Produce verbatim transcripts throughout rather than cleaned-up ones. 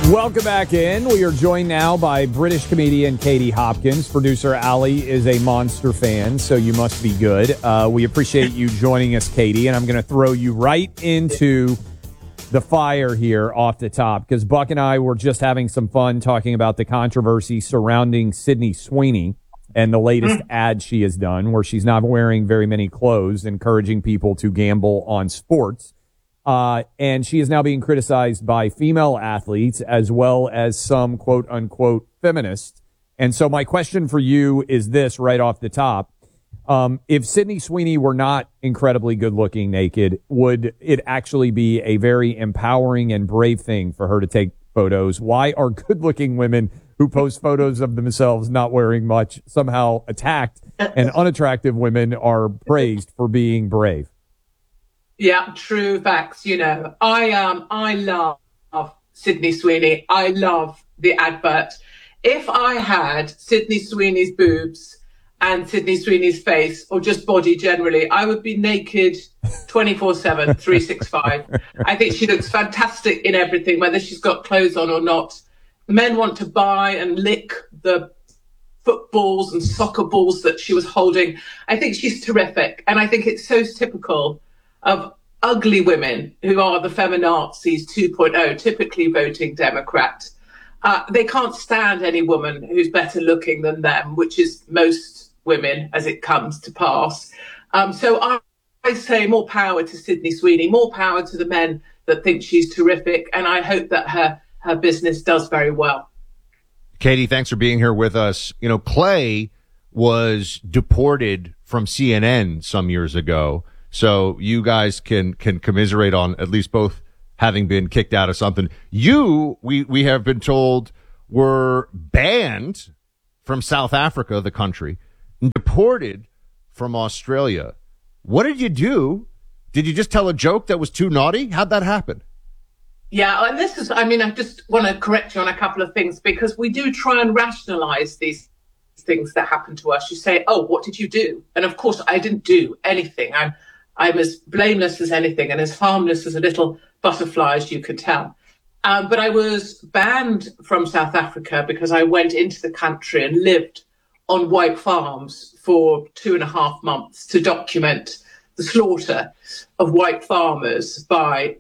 Welcome back in. We are joined now by British comedian Katie Hopkins. Producer Ali is a Monster fan, so you must be good. Uh, we appreciate you joining us, Katie, and I'm going to throw you right into the fire here off the top, because Buck and I were just having some fun talking about the controversy surrounding Sydney Sweeney and the latest mm. ad she has done, where she's not wearing very many clothes, encouraging people to gamble on sports. Uh, and she is now being criticized by female athletes as well as some quote unquote feminists. And so my question for you is this right off the top. Um, if Sydney Sweeney were not incredibly good looking naked, would it actually be a very empowering and brave thing for her to take photos? Why are good looking women who post photos of themselves not wearing much somehow attacked, and unattractive women are praised for being brave? Yeah, true facts. You know, I um, I love Sydney Sweeney. I love the advert. If I had Sydney Sweeney's boobs and Sydney Sweeney's face, or just body generally, I would be naked twenty-four seven, three sixty-five. I think she looks fantastic in everything, whether she's got clothes on or not. Men want to buy and lick the footballs and soccer balls that she was holding. I think she's terrific. And I think it's so typical of ugly women who are the feminazis two point oh, typically voting Democrat. Uh, they can't stand any woman who's better looking than them, which is most women as it comes to pass. Um, so I, I say more power to Sydney Sweeney, more power to the men that think she's terrific. And I hope that her, her business does very well. Katie, thanks for being here with us. You know, Clay was deported from C N N some years ago. So you guys can, can commiserate on at least both having been kicked out of something. You, we, we have been told, were banned from South Africa, the country, and deported from Australia. What did you do? Did you just tell a joke that was too naughty? How'd that happen? Yeah, and this is, I mean, I just want to correct you on a couple of things, because we do try and rationalize these things that happen to us. You say, oh, what did you do? And of course, I didn't do anything. I'm I'm as blameless as anything and as harmless as a little butterfly, as you could tell. Um, but I was banned from South Africa because I went into the country and lived on white farms for two and a half months to document the slaughter of white farmers by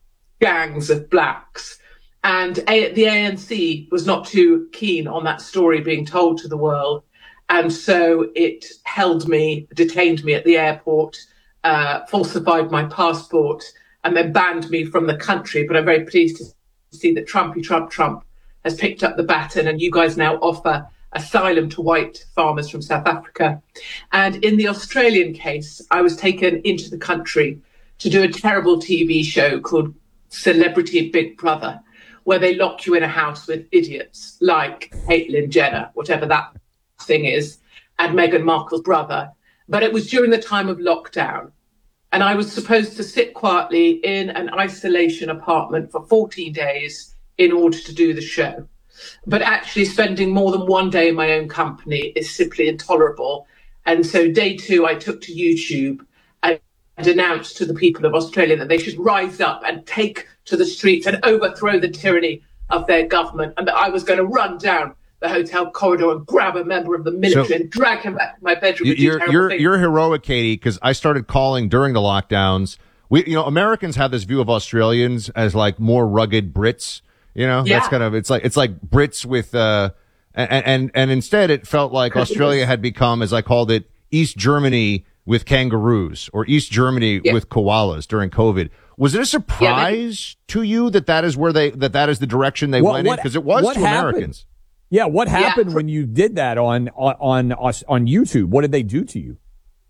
gangs of blacks. And a- the A N C was not too keen on that story being told to the world. And so it held me, detained me at the airport, Uh, falsified my passport, and then banned me from the country. But I'm very pleased to see that Trumpy Trump Trump has picked up the baton, and you guys now offer asylum to white farmers from South Africa. And in the Australian case, I was taken into the country to do a terrible T V show called Celebrity Big Brother, where they lock you in a house with idiots like Caitlyn Jenner, whatever that thing is, and Meghan Markle's brother. But it was during the time of lockdown. And I was supposed to sit quietly in an isolation apartment for fourteen days in order to do the show. But actually spending more than one day in my own company is simply intolerable. And so day two, I took to YouTube and announced to the people of Australia that they should rise up and take to the streets and overthrow the tyranny of their government, and that I was going to run down the hotel corridor and grab a member of the military so, and drag him back to my bedroom. You're you're, you're heroic, Katie, because I started calling during the lockdowns. We, you know, Americans have this view of Australians as like more rugged Brits. You know, yeah. That's kind of it's like it's like Brits with uh, and and and instead it felt like Australia had become, as I called it, East Germany with kangaroos, or East Germany yeah. with koalas during COVID. Was it a surprise yeah, to you that that is where they that that is the direction they what, went what, in? Because it was to happened? Americans. Yeah, what happened yeah. when you did that on on on on YouTube? What did they do to you?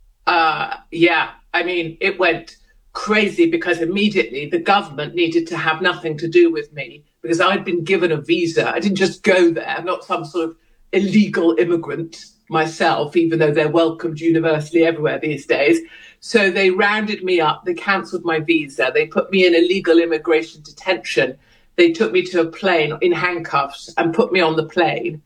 Uh, yeah, I mean, it went crazy because immediately the government needed to have nothing to do with me because I'd been given a visa. I didn't just go there. I'm not some sort of illegal immigrant myself, even though they're welcomed universally everywhere these days. So they rounded me up. They cancelled my visa. They put me in illegal immigration detention. They took me to a plane in handcuffs and put me on the plane.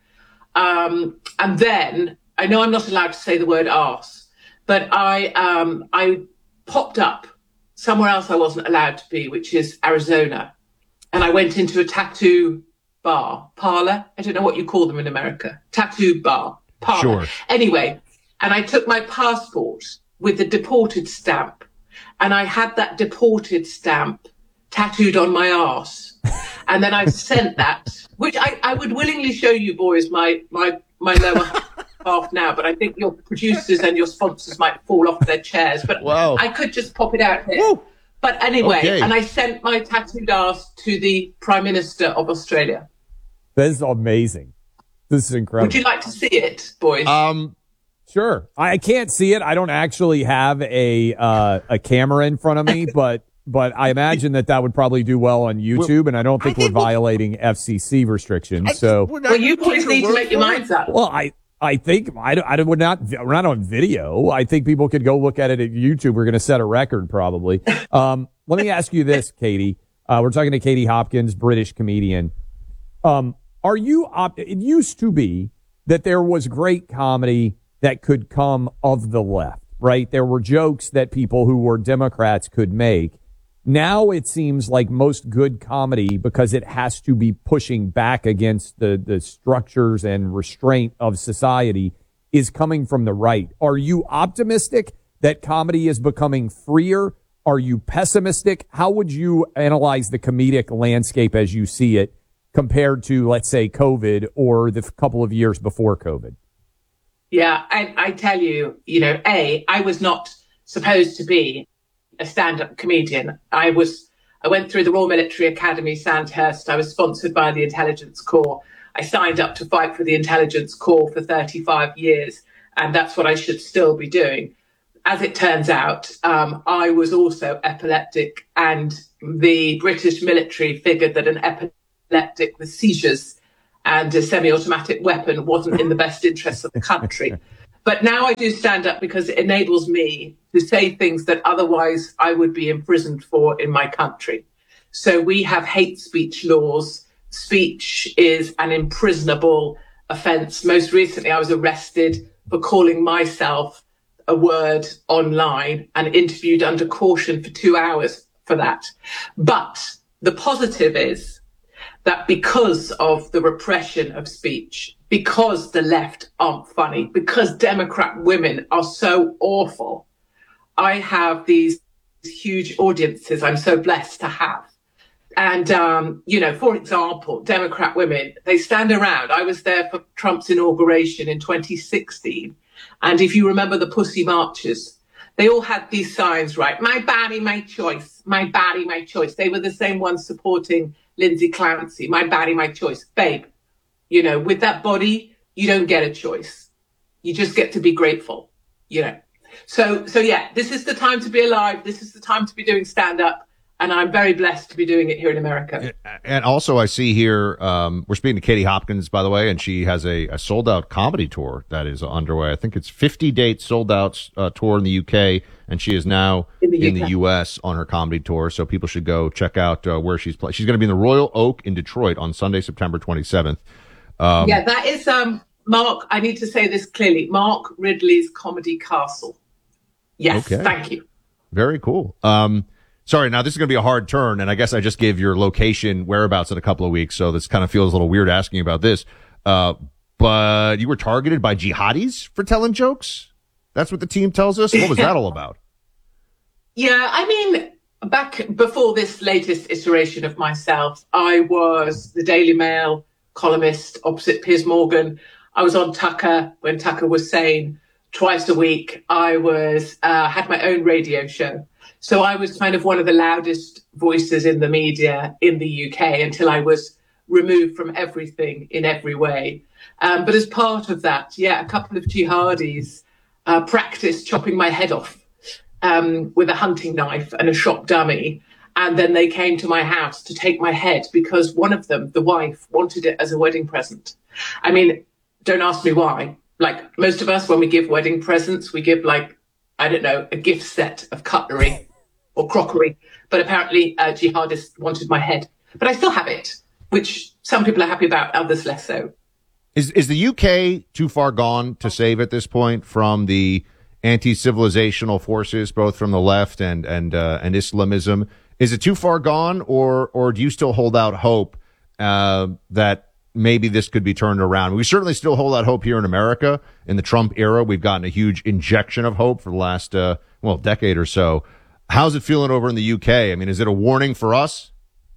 Um, and then, I know I'm not allowed to say the word arse, but I um, I popped up somewhere else I wasn't allowed to be, which is Arizona. And I went into a tattoo bar, parlor. I don't know what you call them in America. Tattoo bar, parlor. Sure. Anyway, and I took my passport with the deported stamp, and I had that deported stamp tattooed on my arse. And then I sent that, which I, I would willingly show you boys my, my, my lower half now, but I think your producers and your sponsors might fall off their chairs. But wow. I could just pop it out here. Woo. But anyway, okay. And I sent my tattooed arse to the Prime Minister of Australia. This is amazing. This is incredible. Would you like to see it, boys? Um, sure. I can't see it. I don't actually have a uh, a camera in front of me, but but I imagine that that would probably do well on YouTube, and I don't think, I think we're violating we'll, F C C restrictions. I, so, well, you boys need to make your minds up. Well, I. I think I, I would not, we're not on video. I think people could go look at it at YouTube. We're going to set a record probably. Um, let me ask you this, Katie. Uh, we're talking to Katie Hopkins, British comedian. Um, are you, op- it used to be that there was great comedy that could come of the left, right? There were jokes that people who were Democrats could make. Now it seems like most good comedy, because it has to be pushing back against the, the structures and restraint of society, is coming from the right. Are you optimistic that comedy is becoming freer? Are you pessimistic? How would you analyze the comedic landscape as you see it compared to, let's say, COVID or the couple of years before COVID? Yeah, I, I tell you, you know, A, I was not supposed to be a stand-up comedian. I was, I went through the Royal Military Academy, Sandhurst. I was sponsored by the Intelligence Corps. I signed up to fight for the Intelligence Corps for thirty-five years, and that's what I should still be doing. As it turns out, um, I was also epileptic, and the British military figured that an epileptic with seizures and a semi-automatic weapon wasn't in the best interests of the country. But now I do stand up because it enables me to say things that otherwise I would be imprisoned for in my country. So we have hate speech laws. Speech is an imprisonable offence. Most recently, I was arrested for calling myself a word online and interviewed under caution for two hours for that. But the positive is that because of the repression of speech, because the left aren't funny, because Democrat women are so awful, I have these huge audiences I'm so blessed to have. And, um, you know, for example, Democrat women, they stand around. I was there for Trump's inauguration in twenty sixteen. And if you remember the Pussy Marches, they all had these signs, right? My body, my choice. My body, my choice. They were the same ones supporting Lindsay Clancy. My body, my choice. Babe, you know, with that body, you don't get a choice. You just get to be grateful, you know. So, so yeah, this is the time to be alive. This is the time to be doing stand-up. And I'm very blessed to be doing it here in America. And also I see here, um, we're speaking to Katie Hopkins, by the way, and she has a, a sold-out comedy tour that is underway. I think it's fifty dates sold-out uh, tour in the U K, and she is now in the, in the U S on her comedy tour. So people should go check out uh, where she's playing. She's going to be in the Royal Oak in Detroit on Sunday, September twenty-seventh. Um, yeah, that is, um, Mark, I need to say this clearly, Mark Ridley's Comedy Castle. Yes, okay. Thank you. Very cool. Um, Sorry, now this is going to be a hard turn, and I guess I just gave your location, whereabouts in a couple of weeks, so this kind of feels a little weird asking about this. Uh, but you were targeted by jihadis for telling jokes? That's what the team tells us? What was that all about? Yeah, I mean, back before this latest iteration of myself, I was the Daily Mail columnist opposite Piers Morgan. I was on Tucker when Tucker was sane twice a week. I was uh, had my own radio show. So I was kind of one of the loudest voices in the media in the U K until I was removed from everything in every way. Um, but as part of that, yeah, a couple of jihadis uh, practiced chopping my head off um, with a hunting knife and a shop dummy. And then they came to my house to take my head because one of them, the wife, wanted it as a wedding present. I mean, don't ask me why. Like most of us, when we give wedding presents, we give like, I don't know, a gift set of cutlery or crockery. But apparently uh, jihadists wanted my head. But I still have it, which some people are happy about, others less so. Is is the U K too far gone to save at this point from the anti-civilizational forces, both from the left and and uh, and Islamism? Is it too far gone, or or do you still hold out hope uh, that maybe this could be turned around. We certainly still hold that hope here in America. In the Trump era, we've gotten a huge injection of hope for the last, uh, well, decade or so. How's it feeling over in the U K? I mean, is it a warning for us?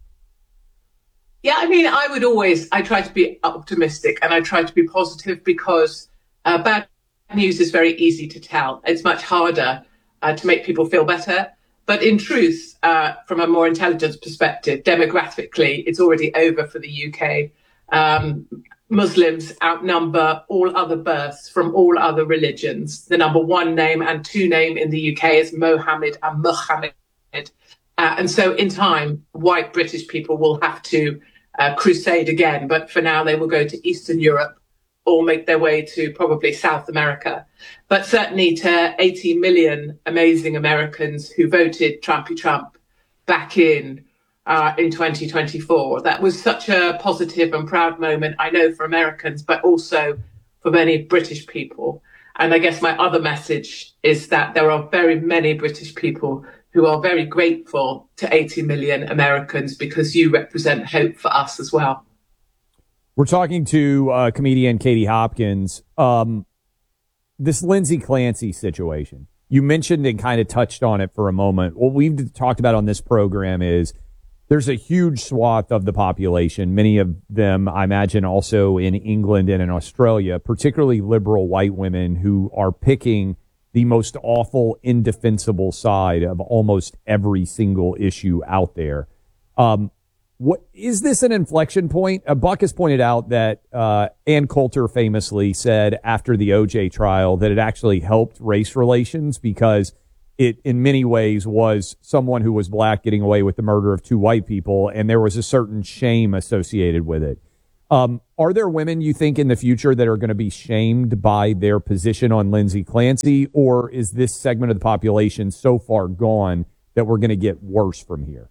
Yeah, I mean, I would always, I try to be optimistic and I try to be positive because uh, bad news is very easy to tell. It's much harder uh, to make people feel better. But in truth, uh, from a more intelligence perspective, demographically, it's already over for the U K. Um, Muslims outnumber all other births from all other religions. The number one name and two name in the U K is Mohammed and Muhammad. Uh, and so in time, white British people will have to uh, crusade again. But for now, they will go to Eastern Europe or make their way to probably South America. But certainly to eighty million amazing Americans who voted Trumpy Trump back in uh, in twenty twenty-four. That was such a positive and proud moment, I know, for Americans, but also for many British people. And I guess my other message is that there are very many British people who are very grateful to eighty million Americans because you represent hope for us as well. We're talking to uh, comedian Katie Hopkins. Um, this Lindsay Clancy situation, you mentioned and kind of touched on it for a moment. What we've talked about on this program is there's a huge swath of the population, many of them, I imagine, also in England and in Australia, particularly liberal white women who are picking the most awful, indefensible side of almost every single issue out there. Um, What is this an inflection point? Uh, Buck has pointed out that uh, Ann Coulter famously said after the O J trial that it actually helped race relations because it, in many ways, was someone who was black getting away with the murder of two white people, and there was a certain shame associated with it. Um, are there women you think in the future that are going to be shamed by their position on Lindsay Clancy, or is this segment of the population so far gone that we're going to get worse from here?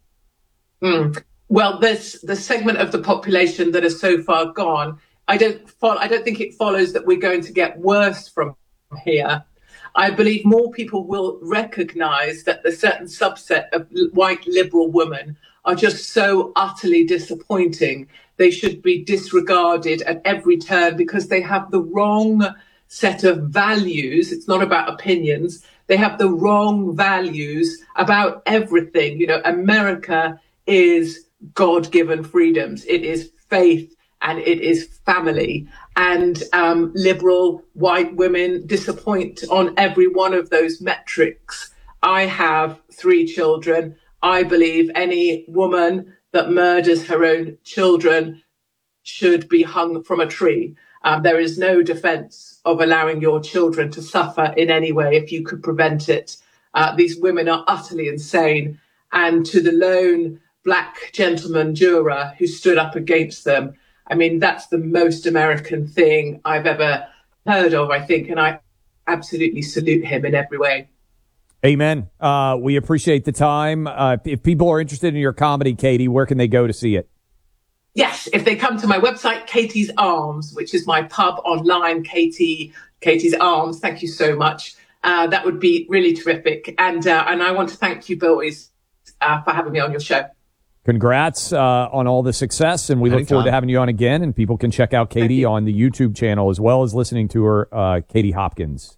Mm. Well, there's the segment of the population that is so far gone. I don't follow, I don't think it follows that we're going to get worse from here. I believe more people will recognize that a certain subset of white liberal women are just so utterly disappointing. They should be disregarded at every turn because they have the wrong set of values. It's not about opinions. They have the wrong values about everything. You know, America is God-given freedoms. It is faith and it is family. And um, liberal white women disappoint on every one of those metrics. I have three children. I believe any woman that murders her own children should be hung from a tree. Um, there is no defense of allowing your children to suffer in any way if you could prevent it. Uh, these women are utterly insane. And to the lone black gentleman juror who stood up against them, I mean, that's the most American thing I've ever heard of, I think, and I absolutely salute him in every way. Amen. Uh, we appreciate the time. Uh, if people are interested in your comedy, Katie, where can they go to see it? Yes, if they come to my website, Katie's Arms, which is my pub online, Katie, Katie's Arms, thank you so much. Uh, that would be really terrific. And uh, and I want to thank you, boys, uh, for having me on your show. Congrats uh, on all the success, and we Anytime. look forward to having you on again. And people can check out Katie on the YouTube channel as well as listening to her, uh, Katie Hopkins.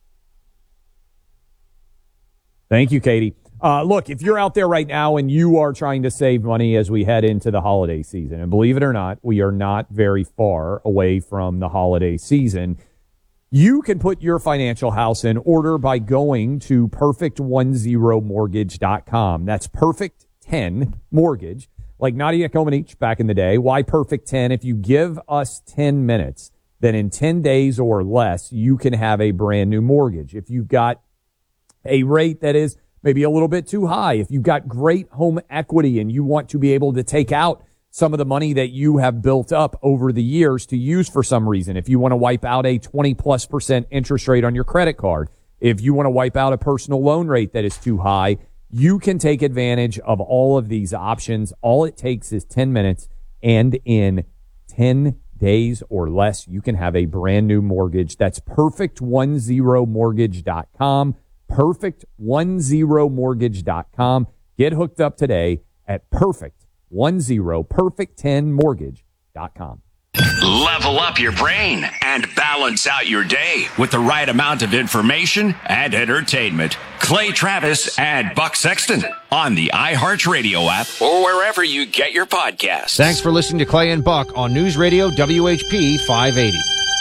Thank you, Katie. Uh, look, if you're out there right now and you are trying to save money as we head into the holiday season, and believe it or not, we are not very far away from the holiday season, you can put your financial house in order by going to perfect ten mortgage dot com. That's perfect ten mortgage, like Nadia Comaneci back in the day. Why perfect ten? If you give us ten minutes, then in ten days or less, you can have a brand new mortgage. If you've got a rate that is maybe a little bit too high, if you've got great home equity and you want to be able to take out some of the money that you have built up over the years to use for some reason, if you want to wipe out a twenty plus percent interest rate on your credit card, if you want to wipe out a personal loan rate that is too high, you can take advantage of all of these options. All it takes is ten minutes, and in ten days or less, you can have a brand new mortgage. That's perfect ten mortgage dot com. perfect ten mortgage dot com. Get hooked up today at perfect one zero perfect ten mortgage dot com. Level up your brain and balance out your day with the right amount of information and entertainment. Clay Travis and Buck Sexton on the iHeartRadio app or wherever you get your podcasts. Thanks for listening to Clay and Buck on News Radio W H P five eighty.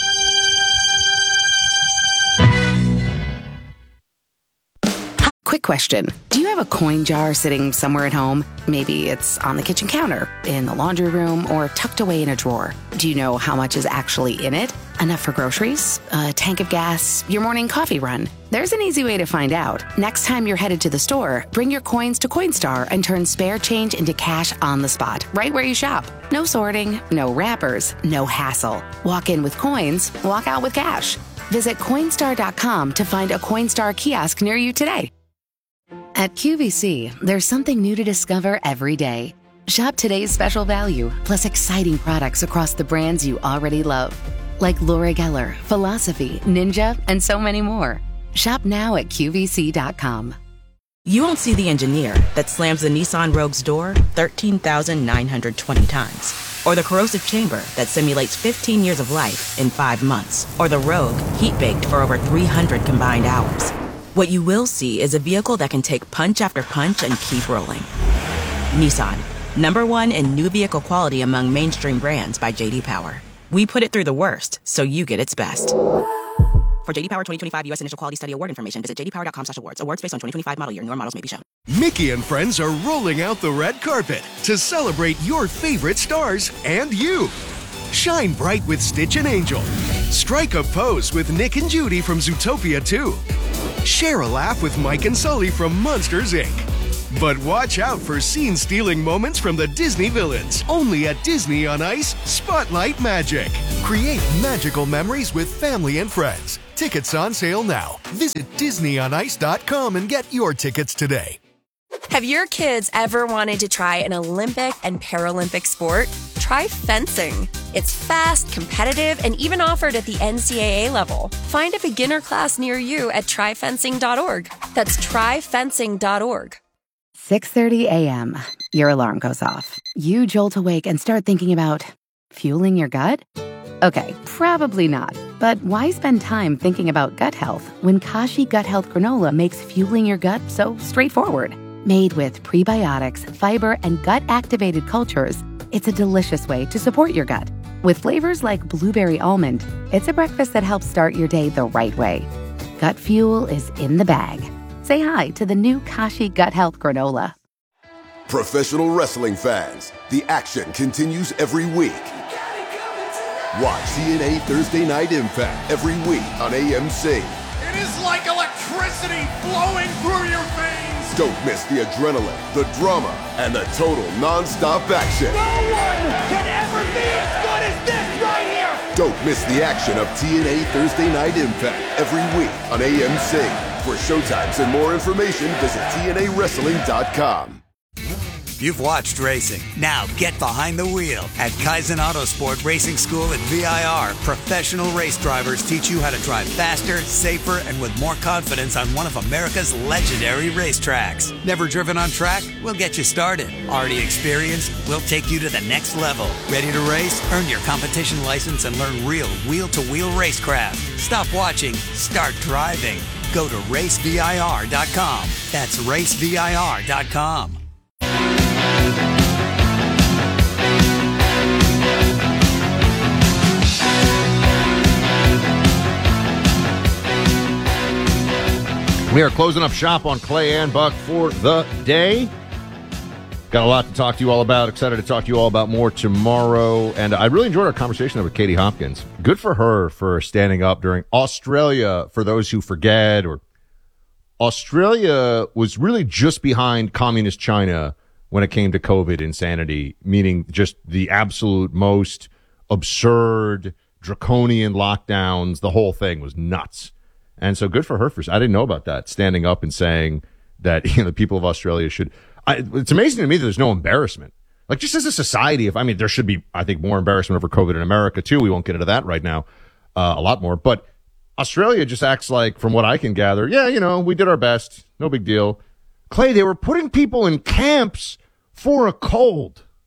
Quick question. Do you have a coin jar sitting somewhere at home? Maybe it's on the kitchen counter, in the laundry room, or tucked away in a drawer. Do you know how much is actually in it? Enough for groceries? A tank of gas? Your morning coffee run? There's an easy way to find out. Next time you're headed to the store, bring your coins to Coinstar and turn spare change into cash on the spot, right where you shop. No sorting, no wrappers, no hassle. Walk in with coins, walk out with cash. Visit Coinstar dot com to find a Coinstar kiosk near you today. At Q V C, there's something new to discover every day. Shop today's special value, plus exciting products across the brands you already love. Like Laura Geller, Philosophy, Ninja, and so many more. Shop now at Q V C dot com. You won't see the engineer that slams the Nissan Rogue's door thirteen thousand nine hundred twenty times. Or the corrosive chamber that simulates fifteen years of life in five months. Or the Rogue heat-baked for over three hundred combined hours. What you will see is a vehicle that can take punch after punch and keep rolling. Nissan, number one in new vehicle quality among mainstream brands by J D Power. We put it through the worst, so you get its best. For J D Power twenty twenty-five U S Initial Quality Study Award information, visit j d power dot com slash awards. Awards based on twenty twenty-five model year. Newer models may be shown. Mickey and friends are rolling out the red carpet to celebrate your favorite stars and you. Shine bright with Stitch and Angel. Strike a pose with Nick and Judy from Zootopia two. Share a laugh with Mike and Sully from Monsters, Incorporated. But watch out for scene-stealing moments from the Disney villains. Only at Disney on Ice, Spotlight Magic. Create magical memories with family and friends. Tickets on sale now. Visit disney on ice dot com and get your tickets today. Have your kids ever wanted to try an Olympic and Paralympic sport? Try fencing. It's fast, competitive, and even offered at the N C double A level. Find a beginner class near you at try fencing dot org. That's try fencing dot org. six thirty a.m. Your alarm goes off. You jolt awake and start thinking about fueling your gut? Okay, probably not. But why spend time thinking about gut health when Kashi Gut Health Granola makes fueling your gut so straightforward? Made with prebiotics, fiber, and gut-activated cultures, it's a delicious way to support your gut. With flavors like blueberry almond, it's a breakfast that helps start your day the right way. Gut fuel is in the bag. Say hi to the new Kashi Gut Health Granola. Professional wrestling fans, the action continues every week. Watch T N A Thursday Night Impact every week on A M C. It is like electricity flowing through your veins. Don't miss the adrenaline, the drama, and the total non-stop action. No one can ever be as good as this right here. Don't miss the action of T N A Thursday Night Impact every week on A M C. For showtimes and more information, visit T N A wrestling dot com. You've watched racing. Now get behind the wheel. At Kaizen Autosport Racing School at V I R, professional race drivers teach you how to drive faster, safer, and with more confidence on one of America's legendary racetracks. Never driven on track? We'll get you started. Already experienced? We'll take you to the next level. Ready to race? Earn your competition license and learn real wheel-to-wheel racecraft. Stop watching. Start driving. Go to race V I R dot com. That's race V I R dot com. We are closing up shop on Clay and Buck for the day. Got a lot to talk to you all about. Excited to talk to you all about more tomorrow. And I really enjoyed our conversation with Katie Hopkins. Good for her for standing up during Australia, for those who forget, or Australia was really just behind communist China when it came to COVID insanity, meaning just the absolute most absurd, draconian lockdowns. The whole thing was nuts. And so good for her. For I didn't know about that, standing up and saying that, you know, the people of Australia should. I, it's amazing to me that there's no embarrassment. Like, just as a society, if I mean, there should be, I think, more embarrassment over COVID in America, too. We won't get into that right now, uh, a lot more. But Australia just acts like, from what I can gather, yeah, you know, we did our best. No big deal. Clay, they were putting people in camps for a cold.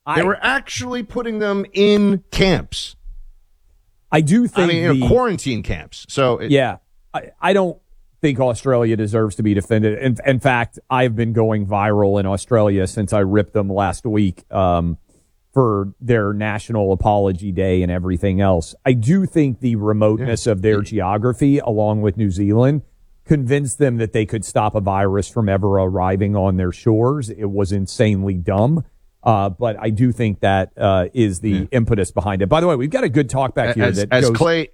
I, they were actually putting them in camps. I do think I mean, the, quarantine camps. So it, yeah, I, I don't think Australia deserves to be defended. In, in fact, I've been going viral in Australia since I ripped them last week um, for their National Apology Day and everything else. I do think the remoteness yeah. of their geography, along with New Zealand, convinced them that they could stop a virus from ever arriving on their shores. It was insanely dumb. Uh, but I do think that uh, is the yeah. impetus behind it. By the way, we've got a good talk back here. As, that as goes- Clay,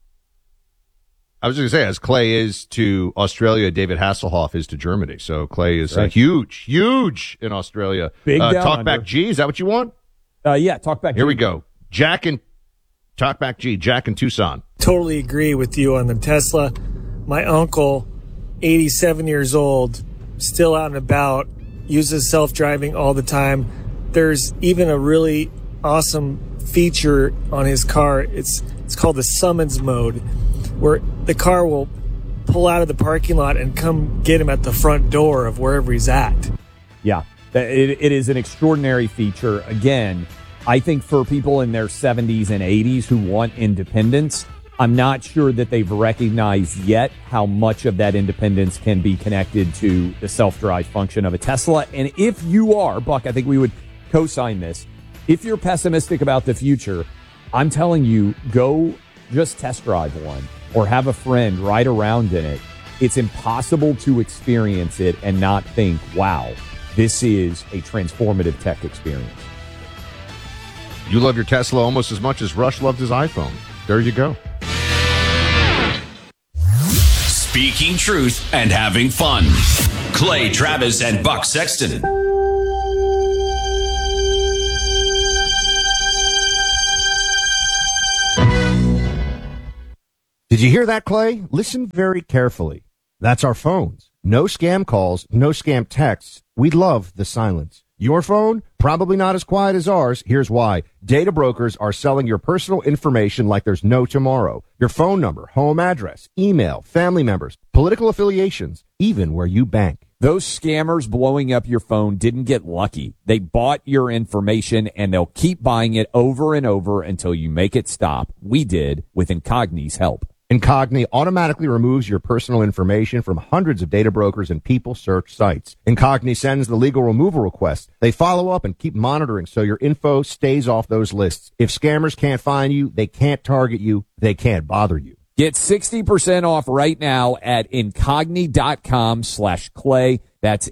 I was going to say, as Clay is to Australia, David Hasselhoff is to Germany. So Clay is right. uh, huge, huge in Australia. Big uh, down Talkback under. G, is that what you want? Uh, yeah, Talkback G. Here we go. Jack and Talkback G, Jack in Tucson. Totally agree with you on the Tesla. My uncle, eighty-seven years old, still out and about, uses self-driving all the time. There's even a really awesome feature on his car. It's it's called the summons mode, where the car will pull out of the parking lot and come get him at the front door of wherever he's at. Yeah, it, it is an extraordinary feature. Again, I think for people in their seventies and eighties who want independence, I'm not sure that they've recognized yet how much of that independence can be connected to the self-drive function of a Tesla. And if you are, Buck, I think we would co-sign this. If you're pessimistic about the future, I'm telling you, go just test drive one or have a friend ride around in it. It's impossible to experience it and not think, wow, this is a transformative tech experience. You love your Tesla almost as much as Rush loved his iPhone. There you go. Speaking truth and having fun. Clay Travis and Buck Sexton. Did you hear that, Clay? Listen very carefully. That's our phones. No scam calls, no scam texts. We love the silence. Your phone? Probably not as quiet as ours. Here's why. Data brokers are selling your personal information like there's no tomorrow. Your phone number, home address, email, family members, political affiliations, even where you bank. Those scammers blowing up your phone didn't get lucky. They bought your information, and they'll keep buying it over and over until you make it stop. We did with Incogni's help. Incogni automatically removes your personal information from hundreds of data brokers and people search sites. Incogni sends the legal removal request. They follow up and keep monitoring so your info stays off those lists. If scammers can't find you, they can't target you, they can't bother you. Get sixty percent off right now at incogni.com slash clay. That's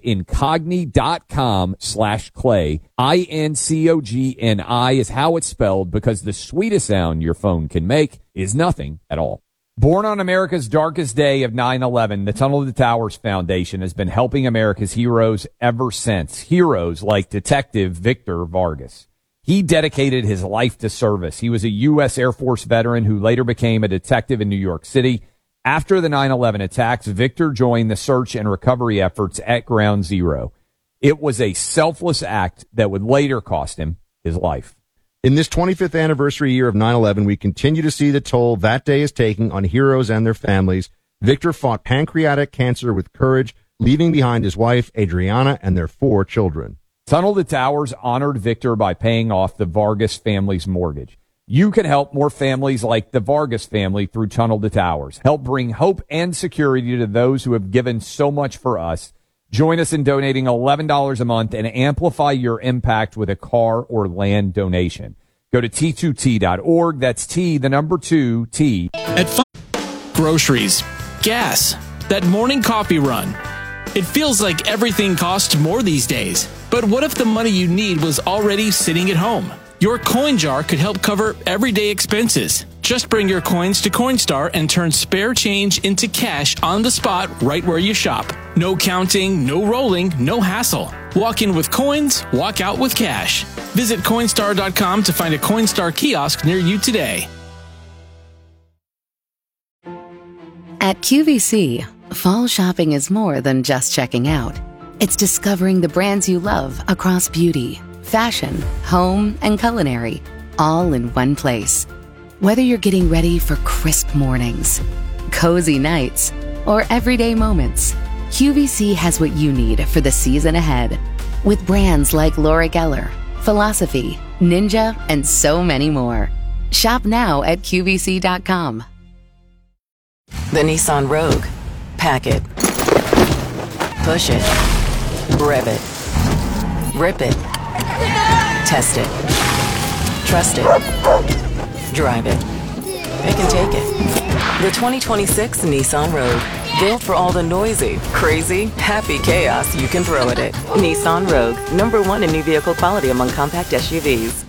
incogni.com slash clay. I N C O G N I is how it's spelled, because the sweetest sound your phone can make is nothing at all. Born on America's darkest day of nine eleven, the Tunnel to Towers Foundation has been helping America's heroes ever since. Heroes like Detective Victor Vargas. He dedicated his life to service. He was a U S Air Force veteran who later became a detective in New York City. After the nine eleven attacks, Victor joined the search and recovery efforts at Ground Zero. It was a selfless act that would later cost him his life. In this twenty-fifth anniversary year of nine eleven, we continue to see the toll that day is taking on heroes and their families. Victor fought pancreatic cancer with courage, leaving behind his wife, Adriana, and their four children. Tunnel to Towers honored Victor by paying off the Vargas family's mortgage. You can help more families like the Vargas family through Tunnel to Towers. Help bring hope and security to those who have given so much for us. Join us in donating eleven dollars a month and amplify your impact with a car or land donation. Go to T two T dot org. That's T, the number two, T. At Fun groceries, gas, that morning coffee run. It feels like everything costs more these days. But what if the money you need was already sitting at home? Your coin jar could help cover everyday expenses. Just bring your coins to Coinstar and turn spare change into cash on the spot right where you shop. No counting, no rolling, no hassle. Walk in with coins, walk out with cash. Visit Coinstar dot com to find a Coinstar kiosk near you today. At Q V C, fall shopping is more than just checking out. It's discovering the brands you love across beauty, fashion, home, and culinary, all in one place. Whether you're getting ready for crisp mornings, cozy nights, or everyday moments, Q V C has what you need for the season ahead. With brands like Laura Geller, Philosophy, Ninja, and so many more. Shop now at Q V C dot com. The Nissan Rogue. Pack it. Push it. Rev it. Rip it. Test it. Trust it. Drive it. It can take it. The twenty twenty-six Nissan Rogue. Built for all the noisy, crazy, happy chaos you can throw at it. Nissan Rogue. Number one in new vehicle quality among compact S U Vs.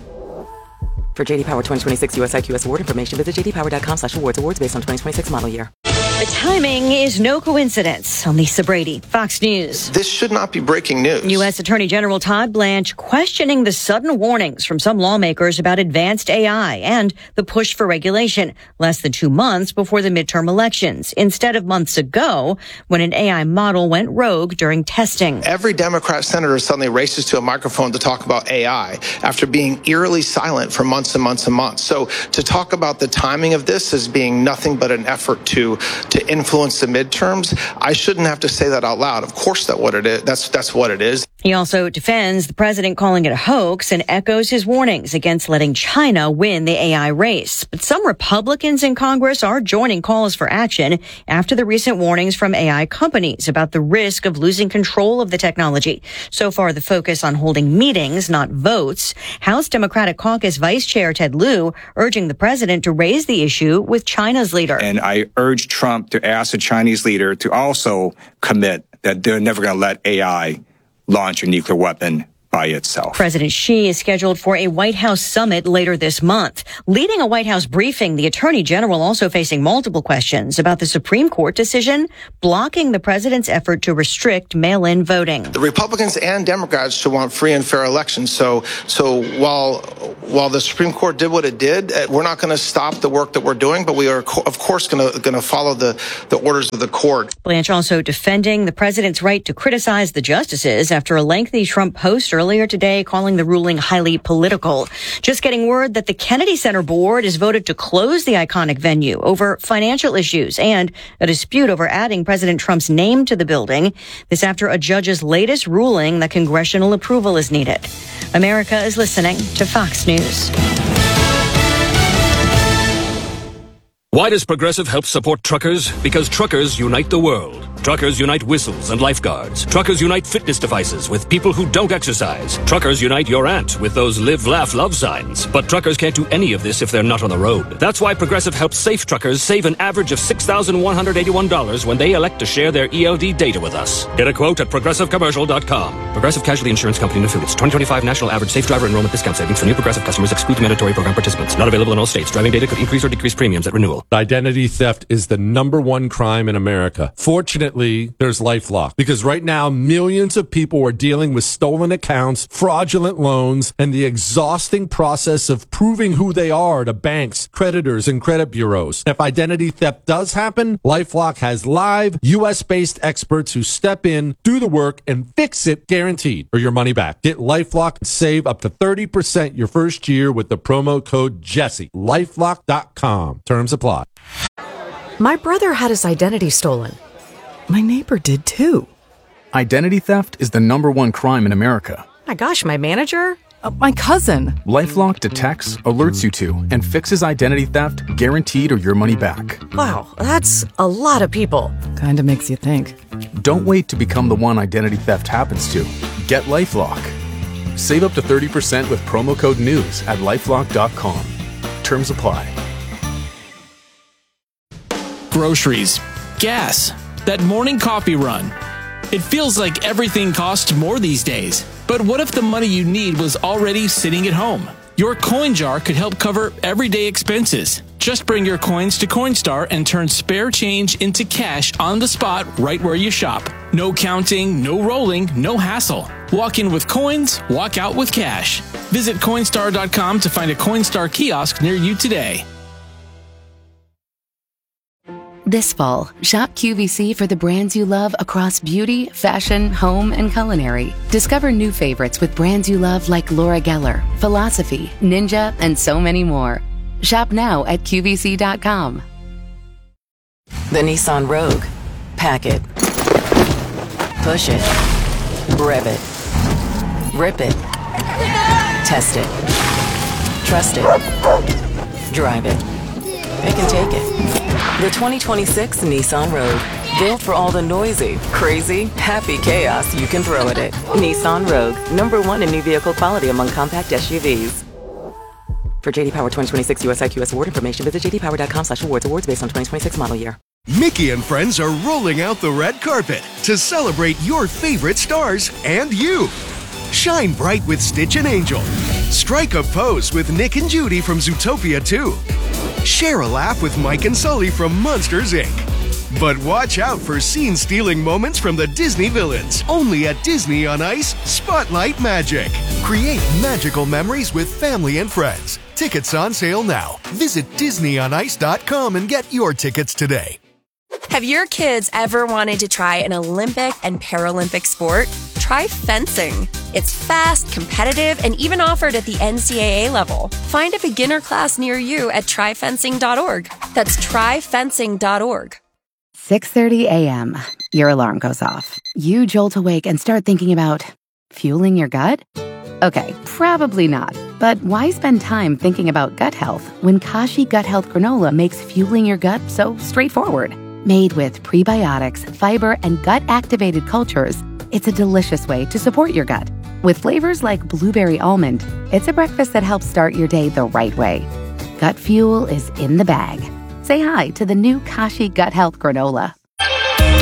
For J D Power twenty twenty-six U S I Q S award information, visit j d power dot com slash awards. Awards based on twenty twenty-six model year. The timing is no coincidence. I'm Lisa Brady, Fox News. This should not be breaking news. U S Attorney General Todd Blanche questioning the sudden warnings from some lawmakers about advanced A I and the push for regulation less than two months before the midterm elections, instead of months ago when an A I model went rogue during testing. Every Democrat senator suddenly races to a microphone to talk about A I after being eerily silent for months and months and months. So to talk about the timing of this as being nothing but an effort to to influence the midterms, I shouldn't have to say that out loud. Of course, that what it is. That's that's what it is. He also defends the president calling it a hoax and echoes his warnings against letting China win the A I race. But some Republicans in Congress are joining calls for action after the recent warnings from A I companies about the risk of losing control of the technology. So far, the focus on holding meetings, not votes. House Democratic Caucus Vice Chair Ted Lieu urging the president to raise the issue with China's leader. And I urge Trump to ask the Chinese leader to also commit that they're never going to let A I launch a nuclear weapon by itself. President Xi is scheduled for a White House summit later this month. Leading a White House briefing, the Attorney General also facing multiple questions about the Supreme Court decision blocking the president's effort to restrict mail-in voting. The Republicans and Democrats should want free and fair elections. So, so while while the Supreme Court did what it did, we're not going to stop the work that we're doing, but we are, of course, going to going to follow the the orders of the court. Blanche also defending the president's right to criticize the justices after a lengthy Trump post earlier today calling the ruling highly political. Just getting word that the Kennedy Center board has voted to close the iconic venue over financial issues and a dispute over adding President Trump's name to the building. This after a judge's latest ruling that congressional approval is needed. America is listening to Fox News. Why does Progressive help support truckers? Because truckers unite the world. Truckers unite whistles and lifeguards. Truckers unite fitness devices with people who don't exercise. Truckers unite your aunt with those live, laugh, love signs. But truckers can't do any of this if they're not on the road. That's why Progressive helps safe truckers save an average of six thousand one hundred eighty-one dollars when they elect to share their E L D data with us. Get a quote at progressive commercial dot com. Progressive Casualty Insurance Company and Affiliates. twenty twenty-five National Average Safe Driver Enrollment Discount Savings for new Progressive customers exclude mandatory program participants. Not available in all states. Driving data could increase or decrease premiums at renewal. Identity theft is the number one crime in America. Fortunately, there's LifeLock, because right now millions of people are dealing with stolen accounts, fraudulent loans, and the exhausting process of proving who they are to banks, creditors, and credit bureaus. If identity theft does happen, LifeLock has live U S-based experts who step in, do the work, and fix it guaranteed, or your money back. Get LifeLock and save up to thirty percent your first year with the promo code Jesse. LifeLock dot com. Terms apply. My brother had his identity stolen. My neighbor did too. Identity theft is the number one crime in America. My gosh, my manager? Uh, my cousin. LifeLock detects, alerts you to, and fixes identity theft guaranteed or your money back. Wow, that's a lot of people. Kinda makes you think. Don't wait to become the one identity theft happens to. Get LifeLock. Save up to thirty percent with promo code NEWS at lifelock dot com. Terms apply. Groceries, gas, that morning coffee run. It feels like everything costs more these days. But what if the money you need was already sitting at home? Your coin jar could help cover everyday expenses. Just bring your coins to Coinstar and turn spare change into cash on the spot right where you shop. No counting, no rolling, no hassle. Walk in with coins, walk out with cash. Visit Coinstar dot com to find a Coinstar kiosk near you today. This fall, shop Q V C for the brands you love across beauty, fashion, home, and culinary. Discover new favorites with brands you love like Laura Geller, Philosophy, Ninja, and so many more. Shop now at Q V C dot com. The Nissan Rogue. Pack it. Push it. Rev it. Rip it. Test it. Trust it. Drive it. It can take it. The twenty twenty-six Nissan Rogue. Built for all the noisy, crazy, happy chaos you can throw at it. Nissan Rogue. Number one in new vehicle quality among compact S U Vs. For J D Power twenty twenty-six U S I Q S award information, visit j d power dot com slash awards. Awards based on twenty twenty-six model year. Mickey and friends are rolling out the red carpet to celebrate your favorite stars and you. Shine bright with Stitch and Angel. Strike a pose with Nick and Judy from Zootopia two. Share a laugh with Mike and Sully from Monsters, Incorporated. But watch out for scene-stealing moments from the Disney villains. Only at Disney on Ice Spotlight Magic. Create magical memories with family and friends. Tickets on sale now. Visit disney on ice dot com and get your tickets today. Have your kids ever wanted to try an Olympic and Paralympic sport? Try fencing. It's fast, competitive, and even offered at the N C double A level. Find a beginner class near you at try fencing dot org. That's try fencing dot org. six thirty a.m. Your alarm goes off. You jolt awake and start thinking about fueling your gut? Okay, probably not. But why spend time thinking about gut health when Kashi Gut Health Granola makes fueling your gut so straightforward? Made with prebiotics, fiber, and gut-activated cultures, it's a delicious way to support your gut. With flavors like blueberry almond, it's a breakfast that helps start your day the right way. Gut fuel is in the bag. Say hi to the new Kashi Gut Health Granola.